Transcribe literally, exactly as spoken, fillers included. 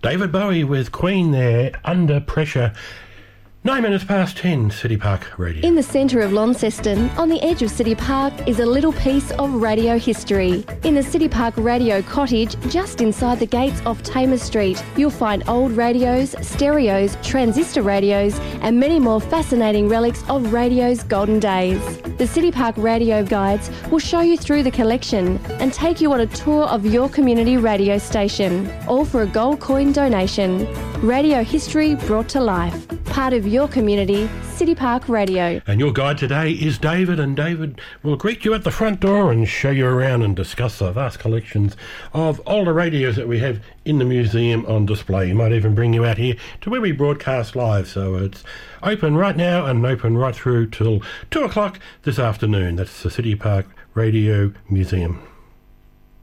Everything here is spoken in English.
David Bowie with Queen there, Under Pressure. Nine minutes past ten, City Park Radio. In the centre of Launceston, on the edge of City Park, is a little piece of radio history. In the City Park Radio Cottage, just inside the gates off Tamer Street, you'll find old radios, stereos, transistor radios, and many more fascinating relics of radio's golden days. The City Park Radio Guides will show you through the collection and take you on a tour of your community radio station, all for a gold coin donation. Radio history brought to life. Part of your community, City Park Radio. And your guide today is David, and David will greet you at the front door and show you around and discuss the vast collections of older radios that we have in the museum on display. He might even bring you out here to where we broadcast live, so it's open right now and open right through till two o'clock this afternoon. That's the City Park Radio Museum.